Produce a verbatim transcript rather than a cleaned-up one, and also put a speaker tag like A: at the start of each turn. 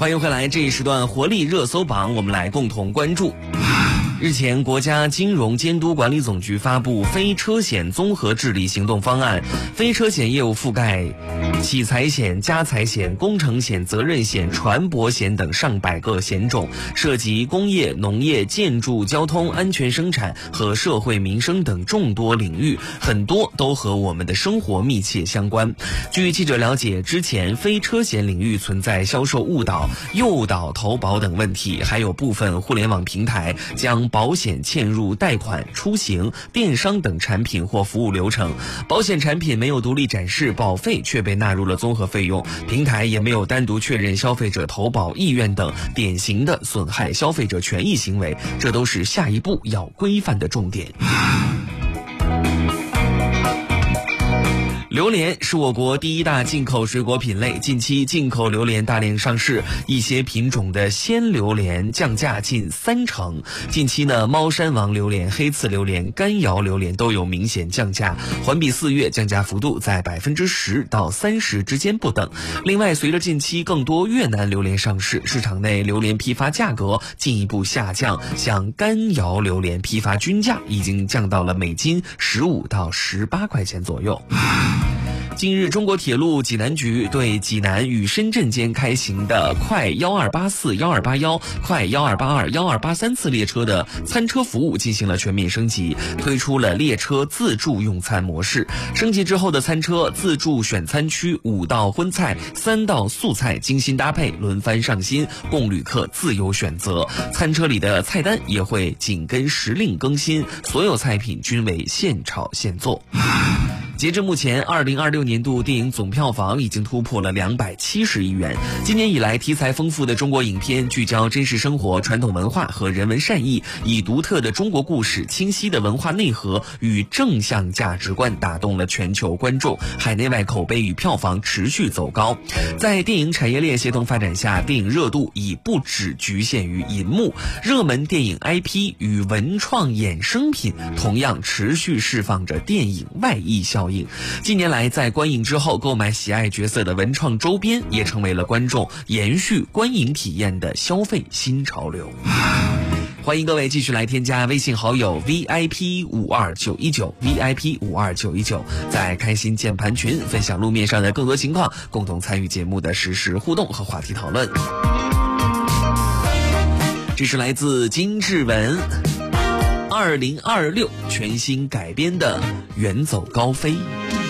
A: 欢迎回来，这一时段活力热搜榜，我们来共同关注。日前，国家金融监督管理总局发布非车险综合治理行动方案，非车险业务覆盖企财险、家财险、工程险、责任险、船舶险等上百个险种，涉及工业、农业、建筑、交通、安全生产和社会民生等众多领域，很多都和我们的生活密切相关。据记者了解，之前非车险领域存在销售误导、诱导投保等问题，还有部分互联网平台将保险嵌入贷款、出行、电商等产品或服务流程，保险产品没有独立展示，保费却被纳入了综合费用，平台也没有单独确认消费者投保意愿等典型的损害消费者权益行为，这都是下一步要规范的重点。榴莲是我国第一大进口水果品类，近期进口榴莲大量上市，一些品种的鲜榴莲降价近三成。近期呢，猫山王榴莲、黑刺榴莲、干瑶榴莲都有明显降价，环比四月降价幅度在百分之十到三十之间不等。另外，随着近期更多越南榴莲上市，市场内榴莲批发价格进一步下降，像干瑶榴莲批发均价已经降到了每斤十五到十八块钱左右。近日，中国铁路济南局对济南与深圳间开行的快一二八四、一二八一、快一二八二、一二八三次列车的餐车服务进行了全面升级，推出了列车自助用餐模式。升级之后的餐车自助选餐区五道荤菜、三道素菜精心搭配，轮番上新，供旅客自由选择。餐车里的菜单也会紧跟时令更新，所有菜品均为现炒现做。截至目前，二零二六年度电影总票房已经突破了两百七十亿元。今年以来，题材丰富的中国影片聚焦真实生活、传统文化和人文善意，以独特的中国故事、清晰的文化内核与正向价值观打动了全球观众，海内外口碑与票房持续走高。在电影产业链协同发展下，电影热度已不只局限于银幕，热门电影 I P 与文创衍生品同样持续释放着电影外溢效应。近年来，在观影之后购买喜爱角色的文创周边，也成为了观众延续观影体验的消费新潮流。欢迎各位继续来添加微信好友 V I P 五二九一九 V I P 五二九一九，在开心键盘群分享路面上的更多情况，共同参与节目的实时互动和话题讨论。这是来自金志文二零二六全新改编的《远走高飞》。